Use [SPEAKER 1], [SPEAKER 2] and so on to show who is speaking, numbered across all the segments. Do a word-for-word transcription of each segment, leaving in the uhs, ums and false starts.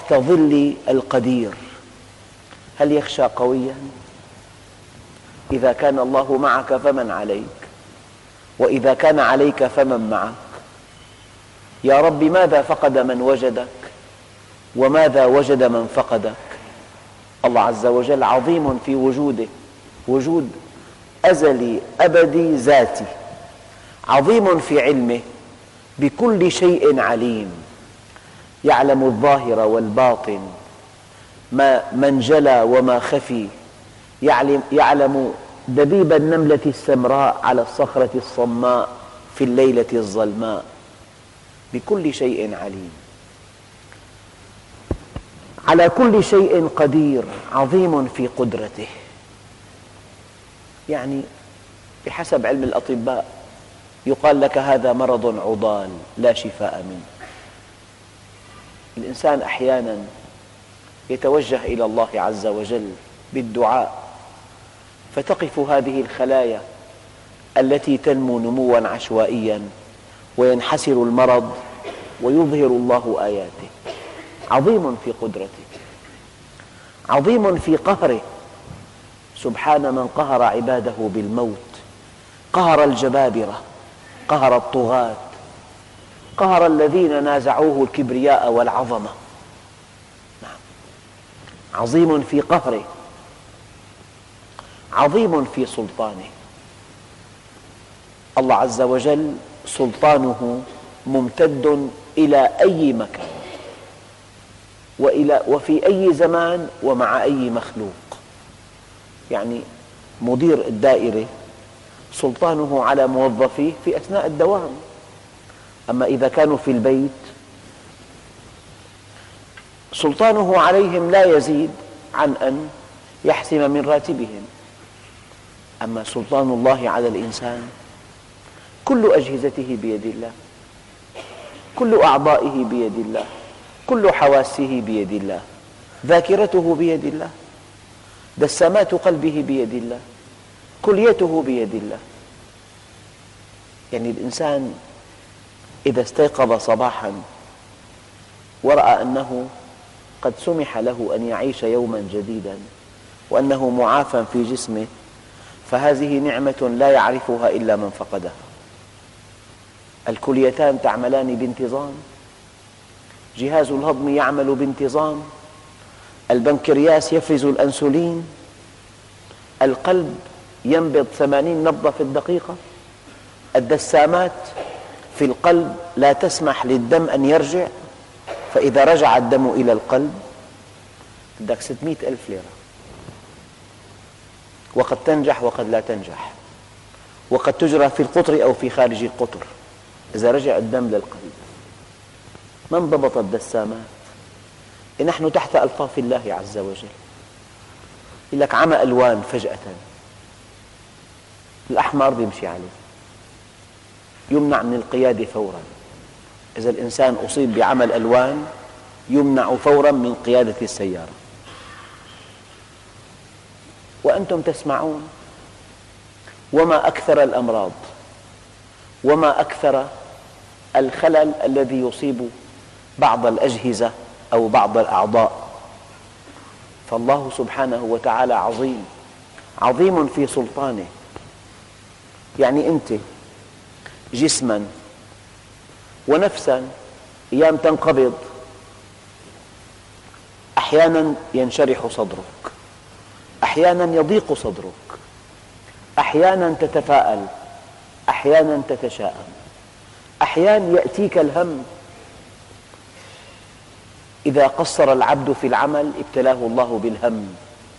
[SPEAKER 1] تحت ظل القدير. هل يخشى قويا؟ إذا كان الله معك فمن عليك، وإذا كان عليك فمن معك. يا رب ماذا فقد من وجدك، وماذا وجد من فقدك؟ الله عز وجل عظيم في وجوده، وجود أزلي أبدي ذاتي، عظيم في علمه، بكل شيء عليم، يعلم الظاهر والباطن، ما من جلى وما خفي، يعلم, يعلم دبيب النملة السمراء على الصخرة الصماء في الليلة الظلماء، بكل شيء عليم، على كل شيء قدير، عظيم في قدرته. يعني بحسب علم الأطباء يقال لك هذا مرض عضال لا شفاء منه. الإنسان أحيانا يتوجه إلى الله عز وجل بالدعاء، فتقف هذه الخلايا التي تنمو نموا عشوائيا، وينحسر المرض، ويظهر الله آياته. عظيم في قدرته، عظيم في قهره. سبحان من قهر عباده بالموت، قهر الجبابرة، قهر الطغاة، قهر الذين نازعوه الكبرياء والعظمة. نعم. عظيم في قهره، عظيم في سلطانه. الله عز وجل سلطانه ممتد إلى أي مكان، وإلى وفي أي زمان ومع أي مخلوق. يعني مدير الدائرة سلطانه على موظفيه في أثناء الدوام، أما إذا كانوا في البيت سلطانه عليهم لا يزيد عن أن يحسم من راتبهم. أما سلطان الله على الإنسان كل أجهزته بيد الله، كل أعضائه بيد الله، كل حواسه بيد الله، ذاكرته بيد الله، دسامات قلبه بيد الله، كليته بيد الله. يعني الإنسان إذا استيقظ صباحا ورأى أنه قد سمح له أن يعيش يوما جديدا، وأنه معافى في جسمه، فهذه نعمة لا يعرفها إلا من فقدها. الكليتان تعملان بانتظام، جهاز الهضم يعمل بانتظام، البنكرياس يفرز الأنسولين، القلب ينبض ثمانين نبضة في الدقيقة، الدسامات في القلب لا تسمح للدم أن يرجع، فإذا رجع الدم إلى القلب بدك ستمئة ألف ليرة، وقد تنجح وقد لا تنجح، وقد تجرى في القطر أو في خارج القطر إذا رجع الدم للقلب. ما انضبطت الدسامات. نحن تحت ألطاف الله عز وجل. يقول لك عمى ألوان فجأة، الأحمر بيمشي عليه، يمنع من القيادة فورا. إذا الإنسان أصيب بعمى الألوان يمنع فورا من قيادة السيارة. وأنتم تسمعون وما أكثر الأمراض، وما أكثر الخلل الذي يصيب بعض الأجهزة أو بعض الأعضاء. فالله سبحانه وتعالى عظيم، عظيم في سلطانه. يعني أنت جسما ونفسا أيام تنقبض، أحيانا ينشرح صدرك، أحيانا يضيق صدرك، أحيانا تتفاءل، أحيانا تتشاءم، أحيانا يأتيك الهم. إذا قصر العبد في العمل ابتلاه الله بالهم.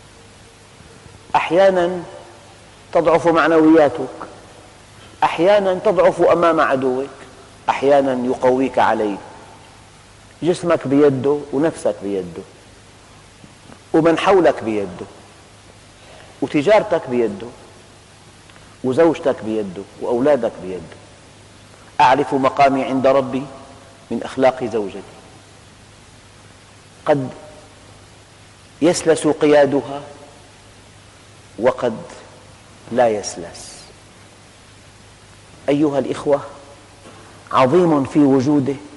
[SPEAKER 1] أحيانا تضعف معنوياتك، أحيانا تضعف أمام عدوك، أحيانا يقويك عليه. جسمك بيده ونفسك بيده، ومن حولك بيده، وتجارتك بيده، وزوجتك بيده، وأولادك بيده. أعرف مقامي عند ربي من أخلاق زوجتي، قد يسلس قيادها وقد لا يسلس. أيها الإخوة، عظيم في وجوده،